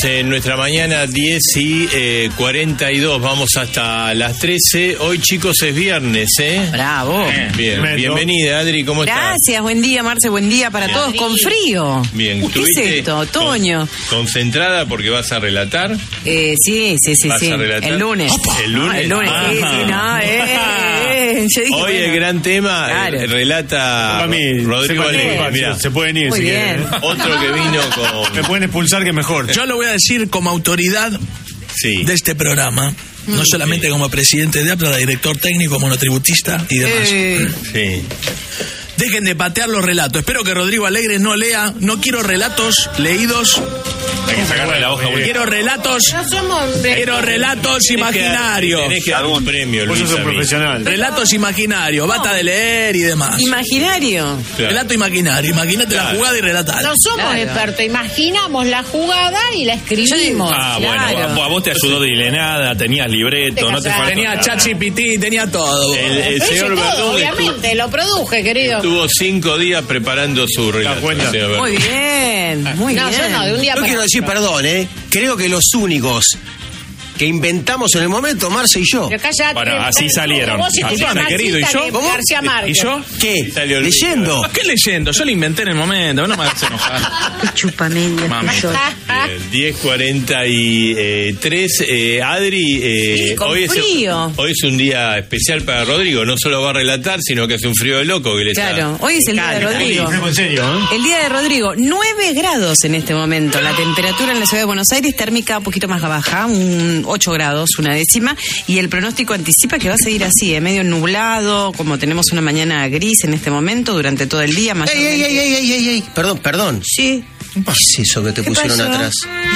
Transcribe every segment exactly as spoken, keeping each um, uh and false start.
En nuestra mañana diez y eh, cuarenta y dos, vamos hasta las trece. Hoy, chicos, es viernes, ¿eh? Bravo. Bien, Tremendo. Bienvenida, Adri, ¿cómo estás? Gracias, buen día, Marce, buen día para Bien. todos, con frío. Bien, ¿Qué es ¿tuviste esto? Otoño. con- concentrada porque vas a relatar. Eh, sí, sí, sí, ¿Vas sí. a relatar? El lunes. ¿El lunes? No, el lunes, sí, Ajá. sí, no, eh, eh, yo dije, Hoy bueno. el gran tema Claro. eh, relata A mí, Rodrigo se, Alegre. pueden- Mirá, se pueden ir Muy si bien. quieren, ¿eh? otro que vino con... Me pueden expulsar que mejor. Yo lo voy a decir como autoridad Sí. de este programa, no solamente como presidente de APLA, director técnico, monotributista y demás. Eh, Sí. Dejen de patear los relatos. Espero que Rodrigo Alegre no lea. No quiero relatos leídos. Hay que sacarle la hoja. porque- Quiero relatos. no somos Quiero relatos imaginarios. Tenés que dar un premio, Vos Luis. sos un a mí. profesional. Relatos imaginarios. Basta de leer y demás. imaginario. Claro. Relato imaginario. Imagínate la Claro. jugada y relatala. No somos Claro. expertos, imaginamos la jugada y la escribimos. Ah, Claro. bueno, a vos te ayudó Dile nada, tenías libreto, no te faltó Tenía nada. ChatGPT, tenía todo. El, el Lo hice señor todo, Verdún obviamente, lo produje, querido. estuvo cinco días preparando su relato. cuenta? señor Verdún. Muy bien, muy No, bien. yo no, de un día Yo para quiero decir, otro. perdón, ¿eh? Creo que los únicos que inventamos en el momento, Marce y yo. Pero cállate, Bueno, así vos salieron. vos y tu Así, mamacita querido, ¿y yo? de ¿Cómo? García Márquez. ¿Y yo? ¿Qué? Salió el ¿Leyendo? ¿Qué leyendo? Yo lo inventé en el momento. No me hagas enojar. Chupa media. Mami. Bien, diez cuarenta y tres. Eh, Adri, eh, Sí, con hoy, es, frío. hoy es un día especial para Rodrigo. No solo va a relatar, sino que hace un frío de loco. Que le está- Claro, hoy es el día de Rodrigo. En serio, ¿eh? El día de Rodrigo, nueve grados en este momento. La temperatura en la ciudad de Buenos Aires térmica un poquito más baja, un ocho grados, una décima. Y el pronóstico anticipa que va a seguir así, eh, medio nublado, como tenemos una mañana gris en este momento durante todo el día. ¡Ey, mayormente- ey, ey, ey, ey, ey, ey! Perdón, perdón. Sí. ¿Qué es eso que te ¿Qué pusieron pasó? atrás?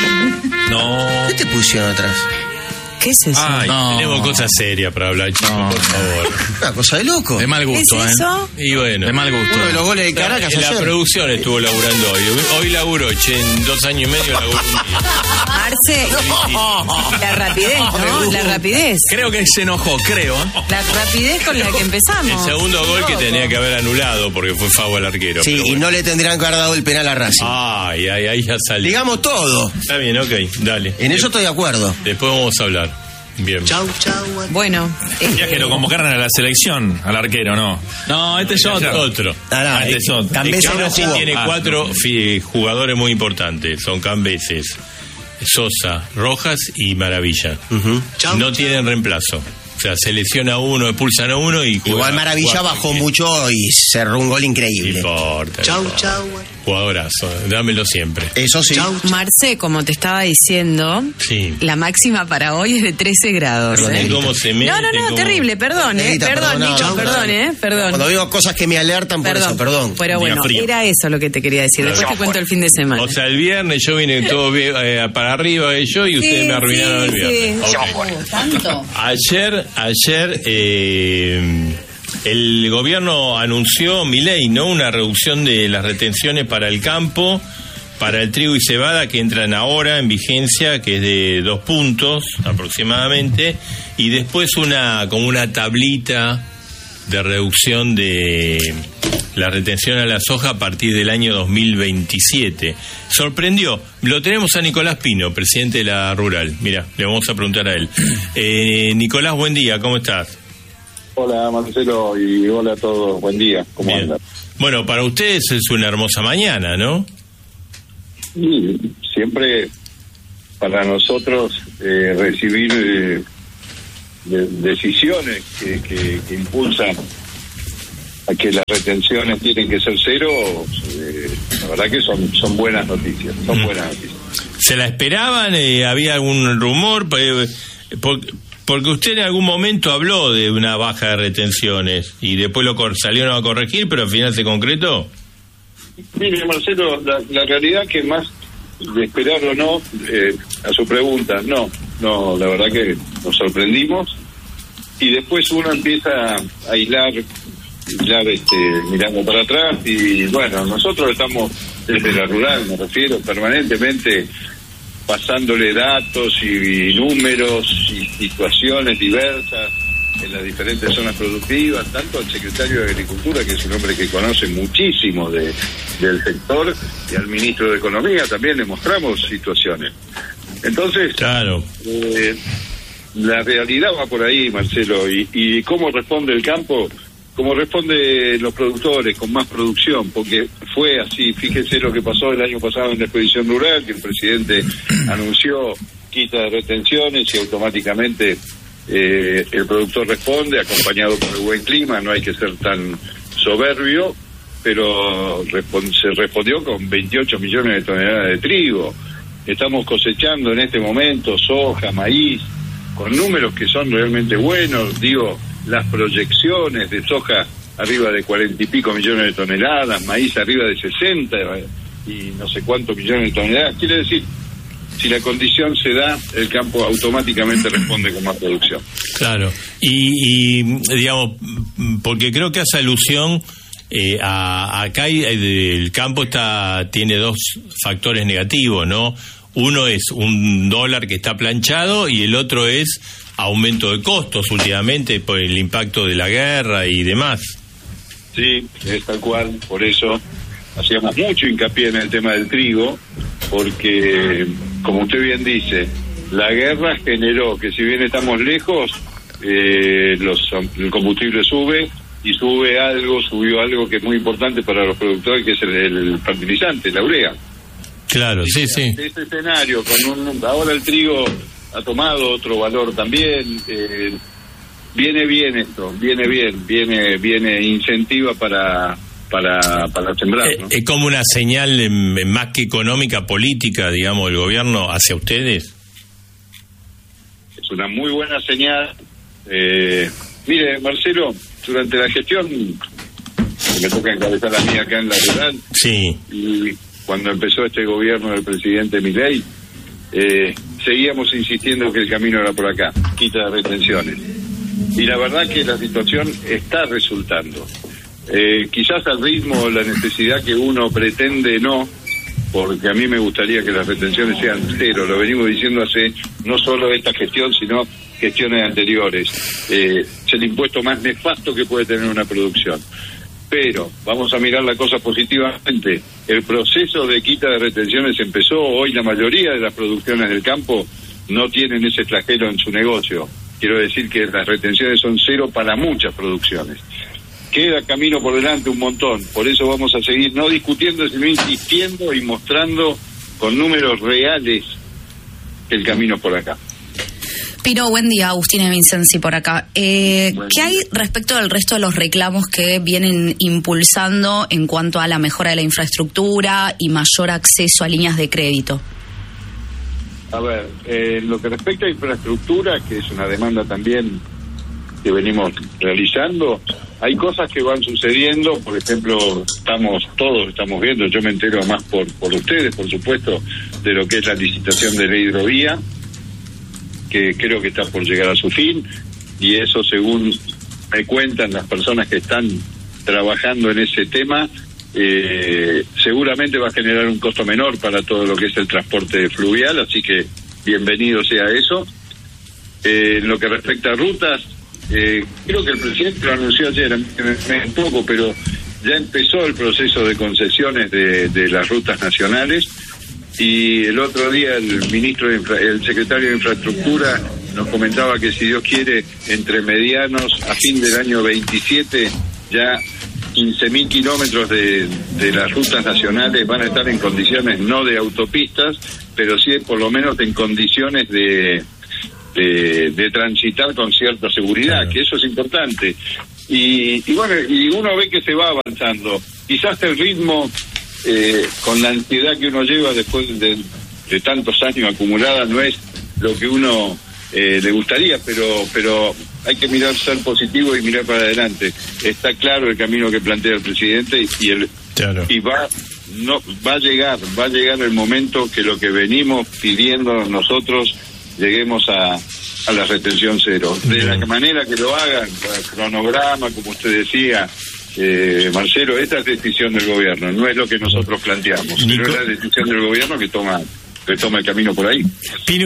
No. ¿Qué te pusieron atrás? ¿Qué es eso? Ay, No. tenemos cosas serias para hablar, chicos, No. por favor. Una cosa de loco. De mal ¿Qué es gusto, ¿eh? eso? Y bueno. De mal gusto. Uno de los goles de Caracas la, la ayer. producción estuvo laburando hoy. Hoy laburó, che, en dos años y medio laburó un día. Marce, la rapidez, ¿no? La rapidez. Creo que se enojó, creo. ¿eh? La rapidez con la que El empezamos. segundo gol que tenía que haber anulado porque fue foul al arquero. Sí, pero y bueno. no le tendrían que haber dado el penal a Racing. Ay, ay, ahí ya salió. Digamos todo. Está bien, ok, dale. En eso estoy de acuerdo. Después vamos a hablar. Bien. Bueno, Ya eh, que lo convocaron a la selección, al arquero, ¿no. No, este es otro. Otro. Ah, no, Ah, eh, este es otro. Cambese Es que no ahora sí jugó. tiene Ah, cuatro fi- jugadores muy importantes. Son Cambeses, Sosa, Rojas y Maravilla. Ujú. No tienen reemplazo. O sea, se lesiona uno, expulsan a uno y... juega Igual Maravilla cuatro. bajó mucho y cerró un gol No increíble. importa. no importa. Jugadorazo, dámelo siempre. Eso sí. Marce, como te estaba diciendo, Sí. la máxima para hoy es de trece grados. Perdón, ¿eh? ¿cómo se mete? No, no, no, ¿Cómo? terrible, perdón, eh, Negrita, perdón, perdona, Nico, chau, perdón, eh, perdón. Cuando digo cosas que me alertan por eso, perdón. Pero bueno, frío. era eso lo que te quería decir. Después te cuento el fin de semana. O sea, el viernes yo vine todo bien, eh, para arriba eh, yo y ustedes Sí, me arruinaron sí, el viernes. sí. Ok. Tanto. Ayer, ayer eh, el gobierno anunció, Milei, ¿no? Una reducción de las retenciones para el campo, para el trigo y cebada que entran ahora en vigencia, que es de dos puntos aproximadamente, y después una como una tablita de reducción de la retención a la soja a partir del año dos mil veintisiete. Sorprendió. Lo tenemos a Nicolás Pino, presidente de la Rural. Mira, le vamos a preguntar a él. Eh, Nicolás, buen día, ¿cómo estás? Hola Marcelo y hola a todos, buen día, ¿cómo Bien. andan? Bueno, para ustedes es una hermosa mañana, ¿no? Y siempre para nosotros eh, recibir eh, de- decisiones que, que, que impulsan a que las retenciones tienen que ser cero, eh, la verdad que son, son buenas noticias, son Mm. buenas noticias. ¿Se la esperaban? Eh, ¿Había algún rumor? Eh, por- Porque usted en algún momento habló de una baja de retenciones y después lo cor- salieron a corregir, pero al final se concretó. Mire Marcelo, la, la realidad que más de esperar o no, eh, a su pregunta, no, no, la verdad que nos sorprendimos y después uno empieza a aislar, aislar este, mirando para atrás y bueno, nosotros estamos desde la rural, me refiero, permanentemente pasándole datos y, y números y situaciones diversas en las diferentes zonas productivas, tanto al secretario de Agricultura, que es un hombre que conoce muchísimo de, del sector, y al ministro de Economía también le mostramos situaciones. Entonces, claro. eh, la realidad va por ahí, Marcelo, y, y cómo responde el campo, cómo responde los productores con más producción, porque fue así. Fíjese lo que pasó el año pasado en la expedición rural, que el presidente anunció quita de retenciones y automáticamente eh, el productor responde, acompañado por el buen clima. No hay que ser tan soberbio, pero respon- se respondió con veintiocho millones de toneladas de trigo. Estamos cosechando en este momento soja, maíz, con números que son realmente buenos. Digo, las proyecciones de soja arriba de cuarenta y pico millones de toneladas, maíz arriba de sesenta y no sé cuántos millones de toneladas. Quiere decir, si la condición se da, el campo automáticamente responde con más producción. Claro, y, y digamos, porque creo que hace alusión eh, a, acá hay, el campo está tiene dos factores negativos, ¿no? Uno es un dólar que está planchado y el otro es aumento de costos últimamente por el impacto de la guerra y demás. Sí, es tal cual, por eso hacíamos mucho hincapié en el tema del trigo, porque, como usted bien dice, la guerra generó que si bien estamos lejos, eh, los, el combustible sube, y sube algo, subió algo que es muy importante para los productores, que es el, el fertilizante, la urea. Claro, sí, sí. Este escenario, con un, ahora el trigo ha tomado otro valor también, eh, viene bien esto, viene bien, viene viene incentiva para para para sembrar, ¿no? Es como una señal eh, más que económica, política, digamos, del gobierno hacia ustedes. Es una muy buena señal. Eh, mire, Marcelo, durante la gestión, me toca encabezar la mía acá en la rural, sí. Y cuando empezó este gobierno del presidente Milei, eh, seguíamos insistiendo que el camino era por acá, quita de retenciones. Y la verdad que la situación está resultando. Eh, quizás al ritmo, la necesidad que uno pretende no, porque a mí me gustaría que las retenciones sean cero, lo venimos diciendo hace no solo esta gestión, sino gestiones anteriores. Eh, es el impuesto más nefasto que puede tener una producción. Pero vamos a mirar la cosa positivamente. El proceso de quita de retenciones empezó. Hoy la mayoría de las producciones del campo no tienen ese flagelo en su negocio. Quiero decir que las retenciones son cero para muchas producciones. Queda camino por delante un montón. Por eso vamos a seguir no discutiendo, sino insistiendo y mostrando con números reales que el camino es por acá. Pino, buen día, Agustina Vincenzi por acá. Eh, ¿Qué hay respecto del resto de los reclamos que vienen impulsando en cuanto a la mejora de la infraestructura y mayor acceso a líneas de crédito? A ver, eh, lo que respecta a infraestructura, que es una demanda también que venimos realizando, hay cosas que van sucediendo. Por ejemplo, estamos todos estamos viendo, yo me entero más por, por ustedes, por supuesto, de lo que es la licitación de la hidrovía, que creo que está por llegar a su fin, y eso, según me cuentan las personas que están trabajando en ese tema, eh, seguramente va a generar un costo menor para todo lo que es el transporte fluvial, así que bienvenido sea eso. Eh, en lo que respecta a rutas, eh, creo que el presidente lo anunció ayer, me, me poco, pero ya empezó el proceso de concesiones de, de las rutas nacionales. Y el otro día el ministro, de infra, el secretario de Infraestructura nos comentaba que si Dios quiere, entre medianos, a fin del año veintisiete, ya quince mil kilómetros de, de las rutas nacionales van a estar en condiciones no de autopistas, pero sí por lo menos en condiciones de, de, de transitar con cierta seguridad, que eso es importante. Y, y bueno, y uno ve que se va avanzando. Quizás el ritmo... Eh, con la ansiedad que uno lleva después de, de tantos años acumulada, no es lo que uno eh, le gustaría, pero pero hay que mirar, ser positivo y mirar para adelante. Está claro el camino que plantea el presidente y el claro. y va no va a llegar va a llegar el momento que lo que venimos pidiendo nosotros lleguemos a a la retención cero. De la manera que lo hagan, cronograma, como usted decía, Eh, Marcelo, esta es decisión del gobierno, no es lo que nosotros planteamos, Nico, pero es la decisión del gobierno que toma que toma el camino por ahí. Pino,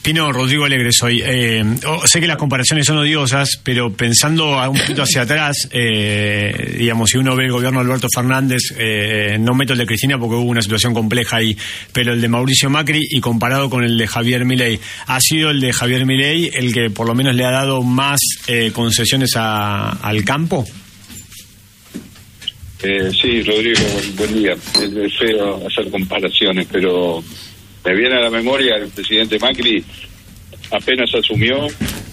Pino, Rodrigo Alegre soy. Eh, oh, sé que las comparaciones son odiosas, pero pensando un poquito hacia atrás, eh, digamos, si uno ve el gobierno de Alberto Fernández, eh, no meto el de Cristina porque hubo una situación compleja ahí, pero el de Mauricio Macri y comparado con el de Javier Milei, ¿ha sido el de Javier Milei el que por lo menos le ha dado más eh, concesiones a, al campo? Eh, sí, Rodrigo, buen, buen día. Es, es feo hacer comparaciones, pero me viene a la memoria el presidente Macri apenas asumió,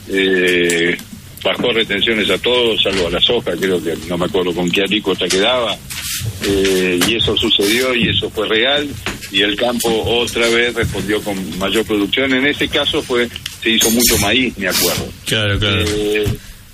eh, bajó retenciones a todos, salvo a la soja, creo que no me acuerdo con qué alícuota quedaba, eh, y eso sucedió y eso fue real, y el campo otra vez respondió con mayor producción. En ese caso fue se hizo mucho maíz, me acuerdo. Claro, claro. Eh,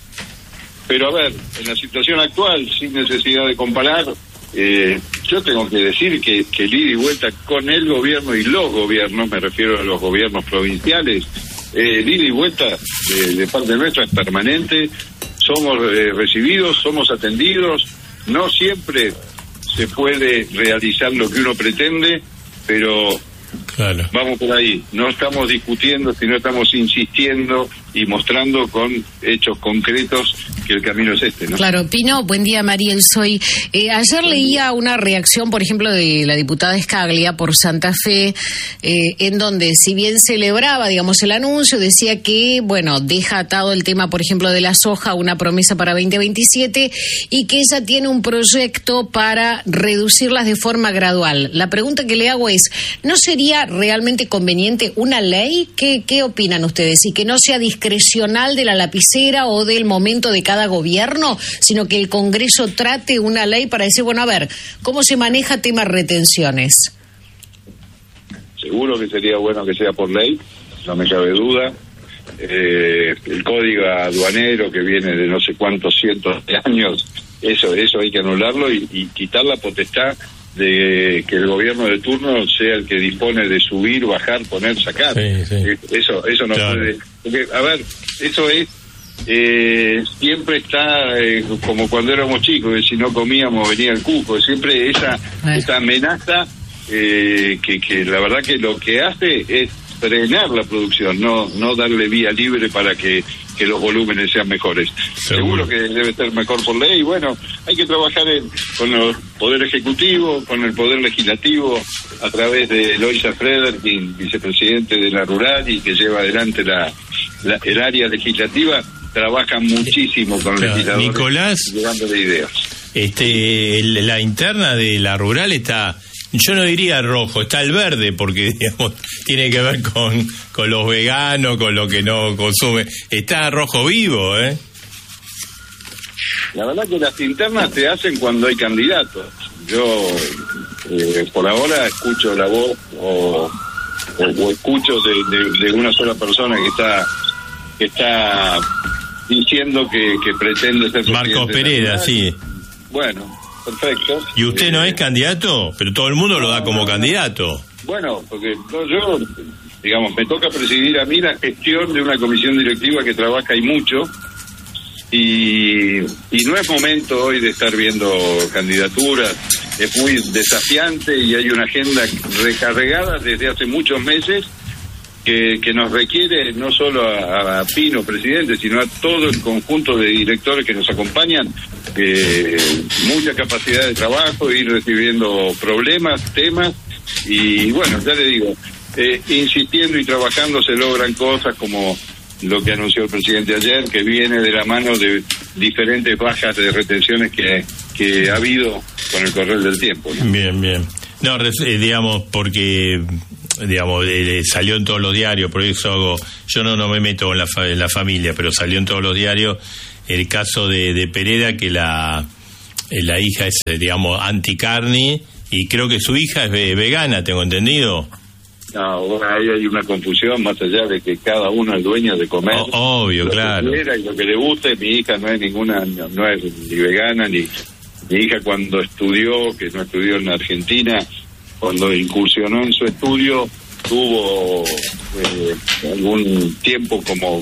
pero a ver, en la situación actual, sin necesidad de comparar, eh, yo tengo que decir que, que el ida y vuelta con el gobierno y los gobiernos, me refiero a los gobiernos provinciales, eh, el ida y vuelta de, de parte nuestra es permanente, somos eh, recibidos, somos atendidos, no siempre se puede realizar lo que uno pretende, pero claro, vamos por ahí, no estamos discutiendo, sino estamos insistiendo y mostrando con hechos concretos que el camino es este, ¿no? Claro, Pino, buen día, Mariel soy. Eh, ayer leía una reacción, por ejemplo, de la diputada Scaglia por Santa Fe, eh, en donde, si bien celebraba, digamos, el anuncio, decía que, bueno, deja atado el tema, por ejemplo, de la soja, una promesa para veinte veintisiete, y que ella tiene un proyecto para reducirlas de forma gradual. La pregunta que le hago es, ¿no sería realmente conveniente una ley? ¿Qué, qué opinan ustedes? Y que no sea discrecional de la lapicera o del momento de cada gobierno, sino que el Congreso trate una ley para decir, bueno, a ver, ¿cómo se maneja temas retenciones? Seguro que sería bueno que sea por ley, no me cabe duda. Eh, el código aduanero que viene de no sé cuántos cientos de años, eso eso hay que anularlo y, y quitar la potestad de que el gobierno de turno sea el que dispone de subir, bajar, poner, sacar. Sí, sí. Eso eso no claro. puede. Porque, a ver, eso es eh, siempre está eh, como cuando éramos chicos, que si no comíamos venía el cuco, siempre esa esa amenaza eh, que, que la verdad que lo que hace es frenar la producción, no no darle vía libre para que, que los volúmenes sean mejores. Seguro. Seguro que debe ser mejor por ley. Bueno, hay que trabajar en, con el Poder Ejecutivo, con el Poder Legislativo, a través de Eloisa Frederking, vicepresidente de la Rural y que lleva adelante la, la el área legislativa, trabajan muchísimo con claro. legisladores, Nicolás, llevándole ideas. Este, el, la interna de la Rural está, yo no diría rojo, está el verde, porque digamos tiene que ver con, con los veganos, con lo que no consume. Está rojo vivo, ¿eh? La verdad que las internas se hacen cuando hay candidatos. Yo, eh, por ahora, escucho la voz o, o, o escucho de, de, de una sola persona que está que está diciendo que, que pretende ser Marcos Pereira, sí. Bueno, perfecto. ¿Y usted no eh, es candidato? Pero todo el mundo lo da como candidato. Bueno, porque no, yo, digamos, me toca presidir a mí la gestión de una comisión directiva que trabaja y mucho, y, y no es momento hoy de estar viendo candidaturas, es muy desafiante y hay una agenda recargada desde hace muchos meses que, que nos requiere no solo a, a Pino, presidente, sino a todo el conjunto de directores que nos acompañan, eh, mucha capacidad de trabajo, ir recibiendo problemas, temas, y bueno, ya le digo, eh, insistiendo y trabajando se logran cosas como lo que anunció el presidente ayer, que viene de la mano de diferentes bajas de retenciones que, que ha habido con el correr del tiempo, ¿no? Bien, bien. No, eh, digamos, porque digamos eh, salió en todos los diarios, por eso hago, yo no, no me meto en la, fa, en la familia, pero salió en todos los diarios el caso de, de Pereda, que la, eh, la hija es, digamos, anti-carne, y creo que su hija es vegana, tengo entendido. No, bueno, ahí hay una confusión, más allá de que cada uno es dueño de comer. O, obvio, lo claro. Que quiera y lo que le guste. Mi hija no es ninguna, no, no es ni vegana, ni mi hija cuando estudió, que no estudió en Argentina, cuando incursionó en su estudio, tuvo eh, algún tiempo como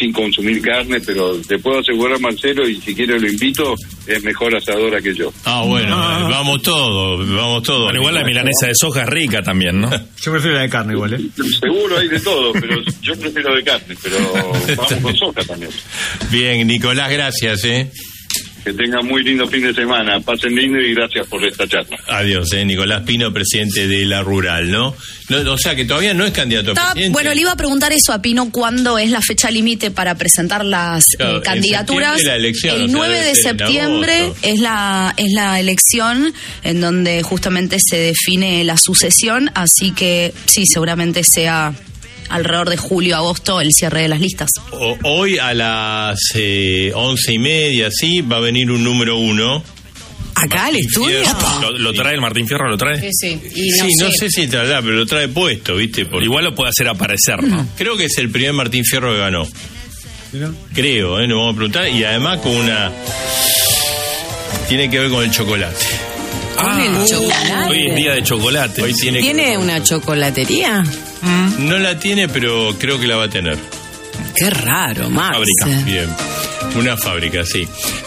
sin consumir carne, pero te puedo asegurar, Marcelo, y si quiere lo invito, es mejor asadora que yo. Ah, bueno, ah. vamos todos, vamos todos. Bueno, igual la milanesa de soja es rica también, ¿no? Yo prefiero la de carne igual, ¿eh? Seguro hay de todo, pero yo prefiero de carne, pero vamos con soja también. Bien, Nicolás, gracias, ¿eh? Que tengan muy lindo fin de semana. Pasen lindo y gracias por esta charla. Adiós, eh, Nicolás Pino, presidente de la Rural, ¿no? no o sea, que todavía no es candidato a Está, presidente. Bueno, le iba a preguntar eso a Pino, ¿cuándo es la fecha límite para presentar las claro, eh, candidaturas? La elección, el o sea, nueve de septiembre es la, es la elección en donde justamente se define la sucesión, así que sí, seguramente sea alrededor de julio, agosto, el cierre de las listas. O, hoy a las eh, once y media, sí, va a venir un número uno. ¿Acá al estudio? ¿Lo, ¿Lo trae el Martín Fierro? ¿Lo trae? Sí, sí. Y no sí, sé. no sé si traerá, pero lo trae puesto, ¿viste? Porque igual lo puede hacer aparecer, ¿no? creo que es el primer Martín Fierro que ganó. ¿Mira? Creo, ¿eh? Nos vamos a preguntar. Y además con una... Tiene que ver con el chocolate. Ah, el chocolate. Hoy es día de chocolate. Hoy tiene ¿Tiene que... una chocolatería? Mm. No la tiene, pero creo que la va a tener. Qué raro, Max. Fábrica, bien. Una fábrica, sí.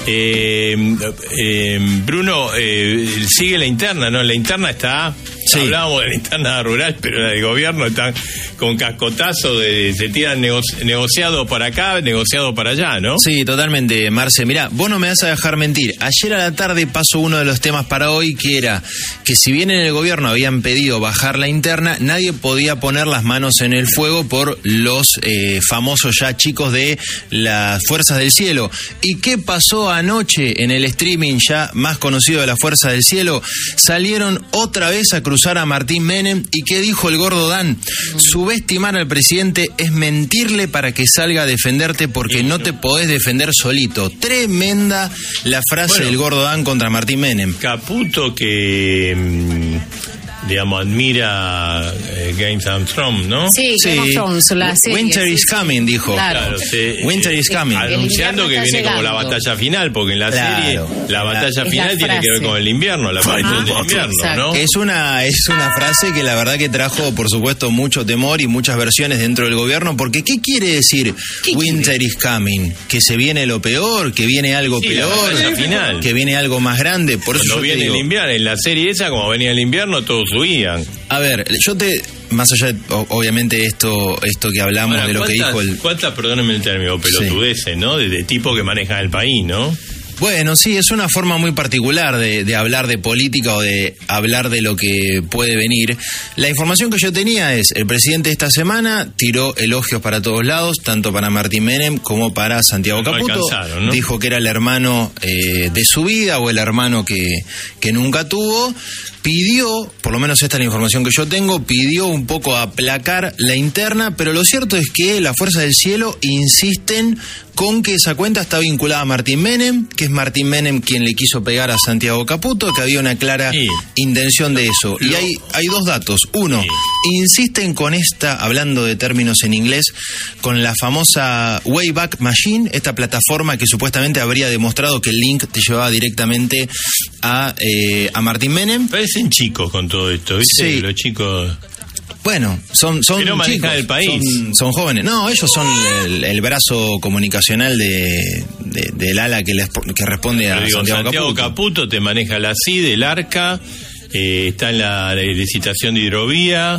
Eh, eh, Bruno, eh, sigue la interna, ¿no? La interna está... Sí. Hablábamos de la interna rural, pero la del gobierno están con cascotazo de se tiran negoci- negociado para acá, negociado para allá, ¿no? Sí, totalmente, Marce. Mirá, vos no me vas a dejar mentir. Ayer a la tarde pasó uno de los temas para hoy, que era que si bien en el gobierno habían pedido bajar la interna, nadie podía poner las manos en el fuego por los eh, famosos ya chicos de las Fuerzas del Cielo. ¿Y qué pasó anoche en el streaming ya más conocido de las Fuerzas del Cielo? Salieron otra vez a cruzar a Martín Menem. ¿Y qué dijo el gordo Dan? Subestimar al presidente es mentirle para que salga a defenderte porque no te podés defender solito. Tremenda la frase bueno, del gordo Dan contra Martín Menem. Caputo que... Mmm... digamos, admira eh, Game of Thrones, ¿no? Sí, Game of Thrones, la serie. Winter is coming, dijo. Claro, claro sí, Winter eh, is coming. Anunciando que viene llegando. como la batalla final, porque en la claro, serie la claro. batalla es final tiene que ver con el invierno, la aparición del invierno, ¿no? Es una, es una frase que la verdad que trajo, por supuesto, mucho temor y muchas versiones dentro del gobierno, porque ¿qué quiere decir Winter quiere? is coming? ¿Que se viene lo peor? ¿Que viene algo sí, peor? La final. ¿Que viene algo más grande? Por Cuando eso viene digo, el invierno, en la serie esa, como venía el invierno, todos huían. A ver, yo te... Más allá de, obviamente, esto esto que hablamos Ahora, de lo que dijo el... ¿Cuántas, perdónenme el término, pelotudeces, sí. ¿no? De, de tipo que maneja el país, ¿no? Bueno, sí, es una forma muy particular de, de hablar de política o de hablar de lo que puede venir. La información que yo tenía es, el presidente esta semana tiró elogios para todos lados, tanto para Martín Menem como para Santiago no Caputo. ¿no? Dijo que era el hermano eh, de su vida o el hermano que, que nunca tuvo. Pidió, por lo menos esta es la información que yo tengo, pidió un poco aplacar la interna, pero lo cierto es que las Fuerzas del Cielo insisten con que esa cuenta está vinculada a Martín Menem, que es Martín Menem quien le quiso pegar a Santiago Caputo, que había una clara sí. intención de eso. Y hay, hay dos datos. Uno, sí. insisten con esta, hablando de términos en inglés, con la famosa Wayback Machine, esta plataforma que supuestamente habría demostrado que el link te llevaba directamente a, eh, a Martín Menem. Parecen chicos con todo esto, ¿viste? Sí. Los chicos... Bueno, son, son no chicos, el país. Son, son jóvenes. No, ellos son el, el brazo comunicacional de, de, del ala que, les, que responde a digo, Santiago, Santiago Caputo. Caputo te maneja la C I D, el ARCA, eh, está en la licitación de hidrovía.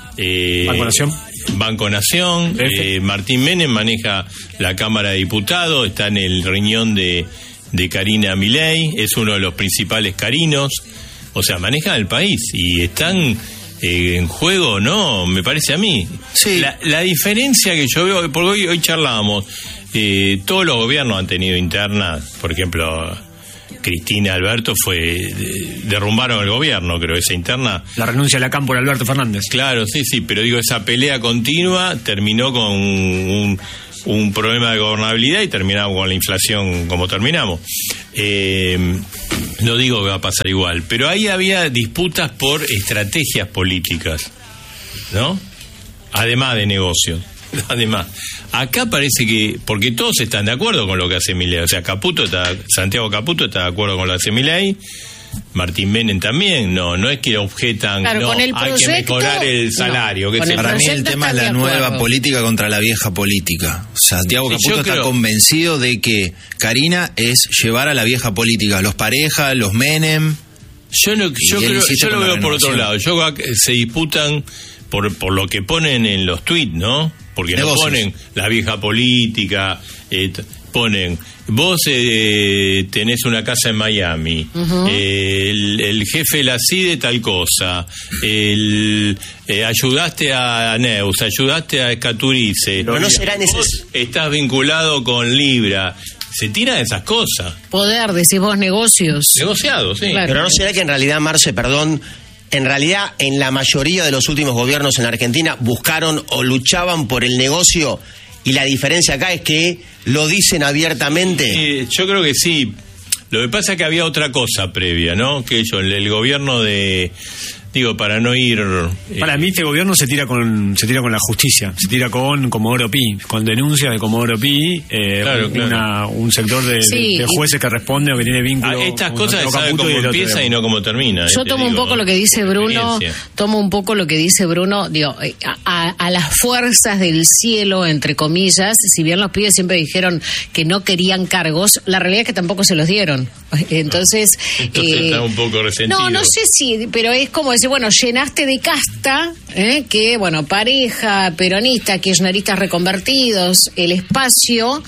Eh, Banco Nación. Banco Nación. Eh, Martín Menem maneja la Cámara de Diputados, está en el riñón de, de Karina Milei, es uno de los principales carinos. O sea, manejan el país y están... Eh, en juego, no, me parece a mí. Sí. La, la diferencia que yo veo, porque hoy, hoy charlábamos, eh, todos los gobiernos han tenido internas, por ejemplo, Cristina Alberto fue, de, derrumbaron el gobierno, creo, esa interna. La renuncia a la Cámpora Alberto Fernández. Claro, sí, sí, pero digo, esa pelea continua terminó con un, un problema de gobernabilidad y terminamos con la inflación como terminamos. Eh, no digo que va a pasar igual, pero ahí había disputas por estrategias políticas, ¿no? Además de negocios. Además, acá parece que, porque todos están de acuerdo con lo que hace Milei, o sea, Caputo está, Santiago Caputo está de acuerdo con lo que hace Milei, Martín Menem también, no, no es que objetan, claro, no, con el hay que mejorar el salario. No, que con se el Para mí el tema es la nueva política contra la vieja política. O Santiago Caputo Yo está creo- convencido de que Karina es llevar a la vieja política, los Pareja, los Menem. Yo, no, Y yo, él creo, insiste yo lo con la veo por otro renovación. lado. Yo creo que se disputan por, por lo que ponen en los tweets, ¿no? Porque no Negocios. ponen la vieja política, eh, t- ponen, vos eh, tenés una casa en Miami, eh, el, el jefe de la C I D E tal cosa, el, eh, ayudaste a Neus, ayudaste a Escaturice, Pero no será vos neces- estás vinculado con Libra. Se tiran esas cosas. Poder, decís vos, negocios. Negociado, sí. Claro. Pero no será que en realidad, Marce, perdón, en realidad en la mayoría de los últimos gobiernos en Argentina buscaron o luchaban por el negocio y la diferencia acá es que lo dicen abiertamente. Eh, yo creo que sí. Lo que pasa es que había otra cosa previa, ¿no? Que ellos, el, el gobierno de... Digo, para no ir... eh, Para mí este gobierno se tira con se tira con la justicia, se tira con Comodoro Pi, con denuncias de Comodoro Pi, eh, Claro, claro. una- un sector de, Sí, de y- jueces que responde o que tiene vínculo. a estas con cosas se Santiago sabe Caputo cómo y el otro, empieza y digamos. no cómo termina. Yo eh, te tomo un digo, poco lo que dice por Bruno, experiencia. tomo un poco lo que dice Bruno, digo, eh, a, a las fuerzas del cielo, entre comillas, si bien los pibes siempre dijeron que no querían cargos, la realidad es que tampoco se los dieron. Entonces, Entonces eh, está un poco resentido. no, no sé si, pero es como decir, bueno, llenaste de casta, ¿eh? que, bueno, pareja, peronista, kirchneristas reconvertidos, el espacio,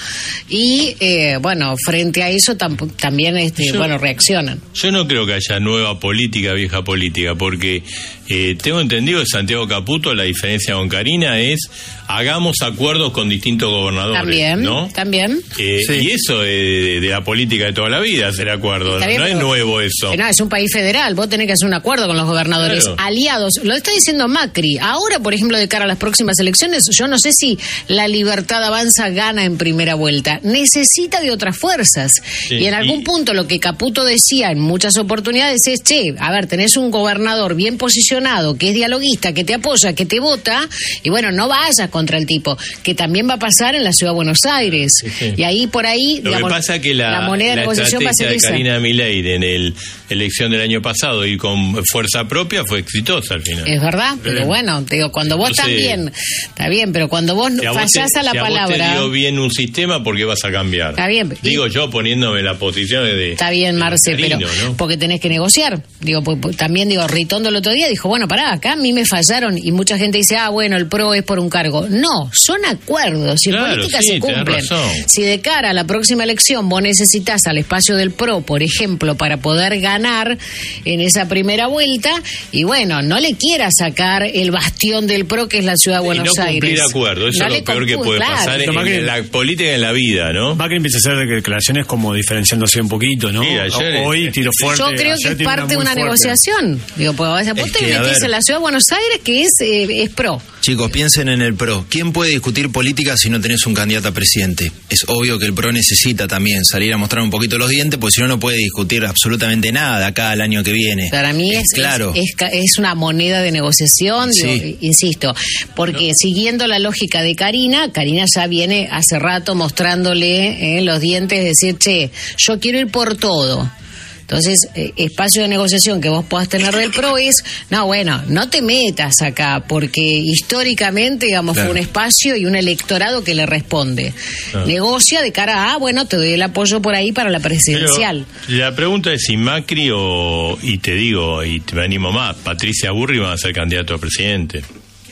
y, eh, bueno, frente a eso tamp- también, este, Yo- bueno, reaccionan. Yo no creo que haya nueva política, vieja política, porque eh, tengo entendido de Santiago Caputo, la diferencia con Karina es hagamos acuerdos con distintos gobernadores, También, ¿no? también. Eh, Sí. Y eso de, de la política de toda la vida, hacer acuerdos. Está bien, No es pero- nuevo eso. Eh, No, es un país federal, vos tenés que hacer un acuerdo con los gobernadores Claro. aliados. Lo está diciendo Macri. Ahora, por ejemplo, de cara a las próximas elecciones, yo no sé si la Libertad Avanza gana en primera vuelta. Necesita de otras fuerzas. Sí, y en algún y- punto lo que Caputo decía en muchas oportunidades es, che, a ver, tenés un gobernador bien posicionado, que es dialoguista, que te apoya, que te vota, y bueno, no vayas contra el tipo, que también va a pasar en la Ciudad de Buenos Aires. Sí, sí. Y ahí, por ahí, Lo digamos, que pasa es que la, moneda de la negociación va a estrategia ser de esa. Karina Milei en el elección del año pasado y con fuerza propia fue exitosa al final. Es verdad, pero bueno, te digo, cuando vos Entonces- también, está bien, pero cuando vos Si a vos fallás te- a la si a vos te palabra, dio bien un sistema, ¿por qué vas a cambiar? Está bien. Digo yo poniéndome en la posición de... está bien, de Marce, pero Karino, ¿no? porque tenés que negociar. Digo, pues, pues, también digo, Ritondo el otro día dijo, bueno, pará, acá a mí me fallaron y mucha gente dice, ah, bueno, el PRO es por un cargo. No, son acuerdos y en Claro, política sí, se tenés cumplen. razón. Si de cara a la próxima elección vos necesitas al espacio del PRO, por ejemplo, para poder ganar en esa primera vuelta, y bueno, no le quieras sacar el bastión del PRO que es la Ciudad de Buenos y no cumplir Aires. acuerdos, eso No es le lo peor que compu- puede claro. pasar en, Tomás que- la política y en la vida, ¿no? Macri empieza a hacer declaraciones como diferenciándose un poquito, ¿no? Sí, ayer, Hoy eh, tiro fuerte. Yo creo ayer que es tiró parte de muy una fuerte. negociación. Digo, pues vos Es te que, a metís ver. en la Ciudad de Buenos Aires que es, eh, es pro. Chicos, piensen en el PRO. ¿Quién puede discutir política si no tenés un candidato a presidente? Es obvio que el PRO necesita también salir a mostrar un poquito los dientes, porque si no, no puede discutir absolutamente nada de acá al año que viene. Para mí es, claro. es, es ca- es una moneda de negociación, Sí. digo, insisto, porque siguiendo la lógica de Karina, Karina ya viene hace rato mostrándole eh, los dientes, decir, che, yo quiero ir por todo. Entonces, eh, espacio de negociación que vos puedas tener del PRO es, no, bueno, no te metas acá, porque históricamente, digamos, Claro. fue un espacio y un electorado que le responde. Claro. Negocia de cara a, ah, bueno, te doy el apoyo por ahí para la Pero presidencial. la pregunta es si Macri o, y te digo, y te me animo más, Patricia Burri van a ser candidato a presidente.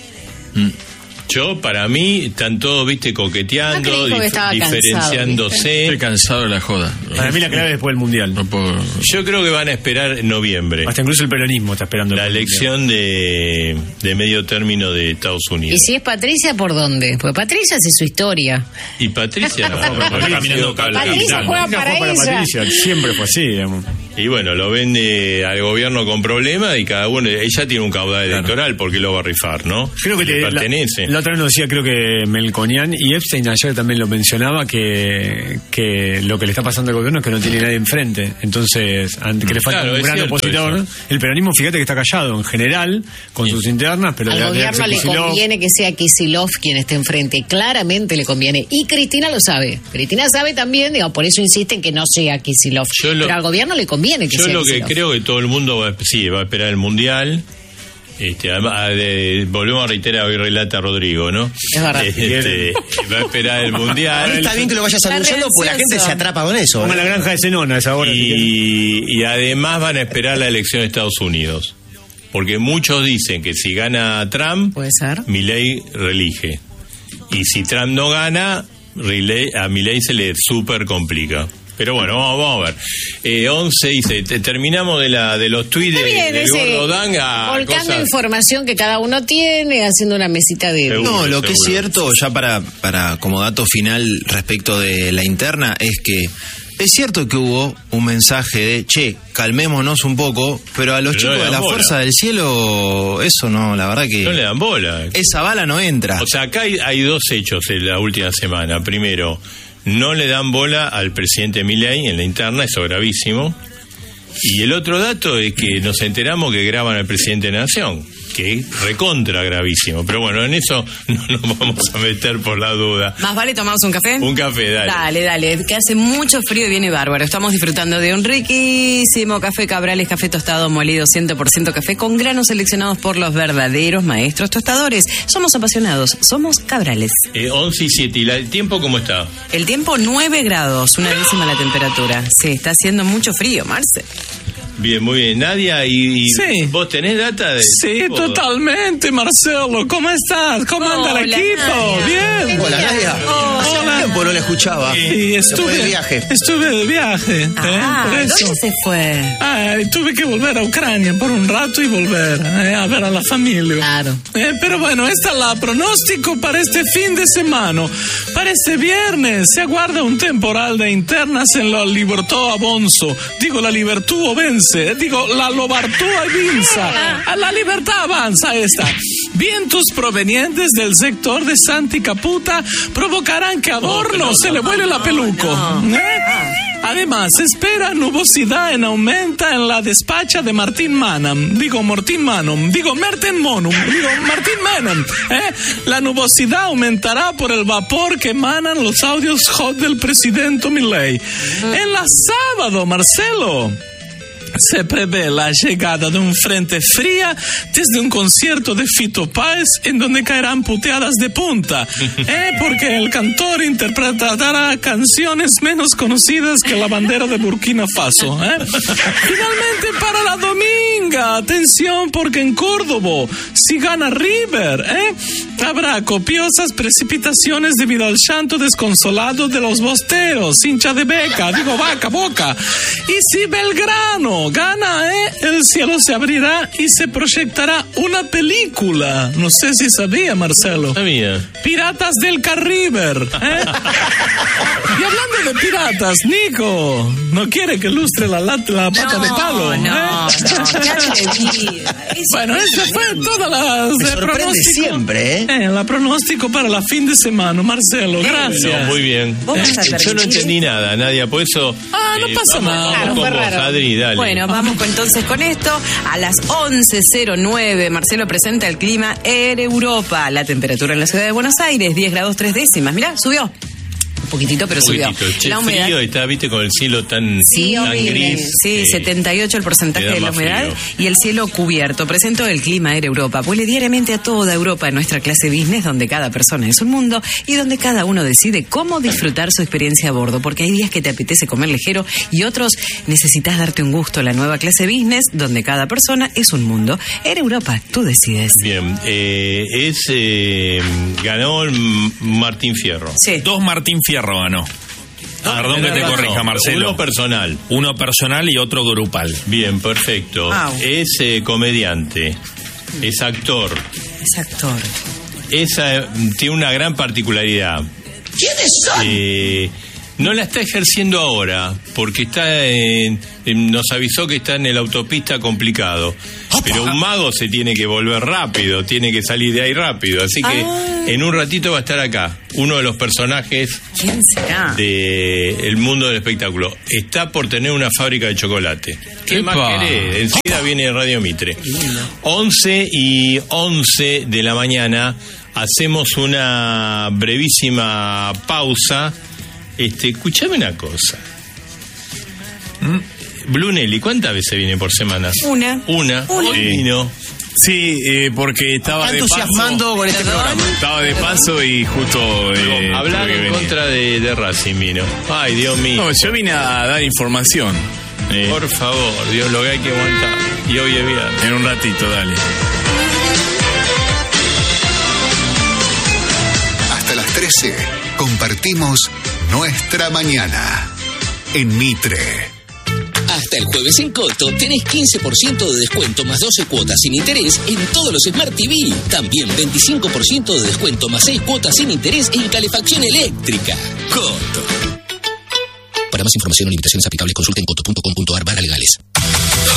Mm. Yo, para mí, están todos, viste, coqueteando, Macri dijo que dif- estaba cansado, diferenciándose. Estoy cansado de la joda. Para mí la clave es después del Mundial. No puedo... Yo creo que van a esperar en noviembre Hasta incluso el peronismo está esperando. la el Mundial. elección de, de medio término de Estados ¿Y Unidos. si es Patricia, por dónde? Pues Patricia hace su historia. Y Patricia no. Está caminando Patricia- cable. Patricia juega Nunca para fue para ella. Patricia, siempre fue así, digamos. Y bueno, lo vende al gobierno con problemas y cada uno, ella tiene un caudal electoral porque lo va a rifar, ¿no? Creo que le te- la- pertenece. La, otra vez nos decía, creo que Melconian y Epstein ayer también lo mencionaba, que, que lo que le está pasando al gobierno es que no tiene nadie enfrente. Entonces, ante que le falta Claro, un es gran cierto opositor, eso. ¿no? El peronismo, fíjate que está callado en general, con sus internas, pero Al de- de gobierno Axel le Kicillof, conviene que sea Kicillof quien esté enfrente. Claramente le conviene. Y Cristina lo sabe. Cristina sabe también, digo, por eso insisten que no sea Kicillof. Yo lo- Pero al gobierno le conviene que Yo sea lo que Kicillof. creo que todo el mundo va, sí, va a esperar el Mundial Este, además, de, volvemos a reiterar, hoy relata Rodrigo, ¿no? Es verdad. Este, va a esperar el Mundial. Está bien que lo vayas anunciando porque la gente se atrapa con eso. Como ¿eh? la granja de Zenón a esa hora. Y, y además van a esperar la elección de Estados Unidos. Porque muchos dicen que si gana Trump, puede ser, Milei reelige. Y si Trump no gana, Milei, a Milei se le súper complica. Pero bueno, vamos, vamos a ver. Eh, once y seis. Terminamos de la de los tweets de, del Gordo Danga. Volcando cosas... información que cada uno tiene, haciendo una mesita de... Seguro, no, lo que es seguro. cierto, ya para, para como dato final respecto de la interna, es que es cierto que hubo un mensaje de, che, calmémonos un poco, pero a los pero chicos no de la bola. Fuerza del Cielo, eso no, la verdad que... No le dan bola. Esa bala no entra. O sea, acá hay, hay dos hechos en la última semana. Primero, no le dan bola al presidente Milei en la interna, eso es gravísimo. Y el otro dato es que nos enteramos que graban al presidente de la Nación, que es recontra gravísimo. Pero bueno, en eso no nos vamos a meter por la duda. ¿Más vale tomarnos un café? Un café, dale. Dale, dale, que hace mucho frío y viene bárbaro. Estamos disfrutando de un riquísimo café Cabrales, café tostado molido, cien por ciento café con granos seleccionados por los verdaderos maestros tostadores. Somos apasionados, somos Cabrales. Eh, once y siete. ¿Y la, el tiempo cómo está? El tiempo nueve grados, una décima la temperatura. Sí, está haciendo mucho frío, Marce. Bien, muy bien. Nadia, ¿y, y Sí. vos tenés data de Sí, tipo? totalmente, Marcelo. ¿Cómo estás? ¿Cómo anda el Hola, equipo? Nadia. Bien. Hola, Nadia. Hace Hola. tiempo no le escuchaba. Y Después estuve del viaje. Estuve de viaje. ¿eh? Ah, Por eso. ¿dónde se fue? Ay, tuve que volver a Ucrania por un rato y volver eh, a ver a la familia. Claro. Eh, pero bueno, esta es la pronóstico para este fin de semana. Para este viernes se aguarda un temporal de internas en la Libertà Avanza. Digo, la Libertà vence. Digo, la Lobartúa Vinza. A la Libertad avanza esta. Vientos provenientes del sector de Santi Caputa provocarán que Adorno se le vuele la peluca. ¿Eh? Además, se espera nubosidad en aumenta en la despacha de Martín Manam. Digo, Martín Manam. Digo, Merten Monum. Digo, Martín Manam. ¿Eh? La nubosidad aumentará por el vapor que emanan los audios hot del presidente Milei. En la sábado, Marcelo, se prevé la llegada de un frente fría desde un concierto de Fito Páez en donde caerán puteadas de punta, ¿eh? Porque el cantor interpretará canciones menos conocidas que la bandera de Burkina Faso. ¿eh? Finalmente para la dominga, atención porque en Córdoba, si gana River, ¿eh? habrá copiosas precipitaciones debido al llanto desconsolado de los bosteros, hincha de beca, digo vaca, boca. Y si Belgrano gana, ¿eh? el cielo se abrirá y se proyectará una película. No sé si sabía, Marcelo. Sabía. Piratas del Caribe. ¿eh? Y hablando de piratas, Nico, ¿no quiere que lustre la, la, la pata No, de palo? no, ¿eh? no, qué atrevida. Es Bueno, esta fue toda la Me de sorprende pronóstico. siempre, ¿eh? Eh, la pronóstico para la fin de semana, Marcelo. Gracias. No, muy bien. ¿Vos vas a Eh, Yo no permitir? entendí nada, Nadia, por eso... Ah, no pasa vamos, nada. vamos Claro, con fue vos, raro. Adri, dale. Bueno, vamos con- entonces con esto. A las once cero nueve, Marcelo presenta el clima en Europa. La temperatura en la ciudad de Buenos Aires, diez grados tres décimas. Mirá, subió. Un poquitito, pero Un subió. poquitito. Che, La humedad. frío, está, viste, con el cielo tan, Sí, tan horrible. gris. Sí, eh, setenta y ocho el porcentaje te da de la más humedad frío. y el cielo cubierto. Presento el clima Air Europa. Vuele diariamente a toda Europa en nuestra clase business, donde cada persona es un mundo y donde cada uno decide cómo disfrutar su experiencia a bordo. Porque hay días que te apetece comer ligero y otros necesitas darte un gusto. La nueva clase business, donde cada persona es un mundo. Air Europa, tú decides. Bien, eh, es eh, ganó el M- Martín Fierro. Sí. Dos Martín Fierro ganó. Ah, Perdón que tenés te razón. corrija, Marcelo. Uno personal. Uno personal y otro grupal. Bien, perfecto. Au. Es eh, comediante, es actor, Es actor. es, eh, tiene una gran particularidad. ¿Quiénes son? Eh, no la está ejerciendo ahora, porque está en, en- nos avisó que está en el autopista complicado. Pero un mago se tiene que volver rápido, tiene que salir de ahí rápido. Así que Ah. en un ratito va a estar acá, uno de los personajes ¿Quién será? del mundo del espectáculo. Está por tener una fábrica de chocolate. ¿Qué Epa. más querés? Enseguida viene Radio Mitre. once y once de la mañana hacemos una brevísima pausa. Este, escuchame una cosa. Blue Nelly, ¿cuántas veces viene por semana? Una. Una. Una. Hoy vino. Sí, eh, porque estaba de entusiasmando paso, con este Perdón. programa. estaba de paso y justo eh, Hablar tuve que en venir. contra de, de Racing vino. Ay, Dios mío. No, yo vine a dar información. eh, Por favor, Dios, lo que hay que aguantar. Y hoy es viernes. en un ratito, dale. Hasta las trece compartimos nuestra mañana en Mitre. Hasta el jueves en Coto tenés quince por ciento de descuento más doce cuotas sin interés en todos los Smart T V. También veinticinco por ciento de descuento más seis cuotas sin interés en calefacción eléctrica. Coto. Para más información o limitaciones aplicables consulten coto punto com punto ar barra legales.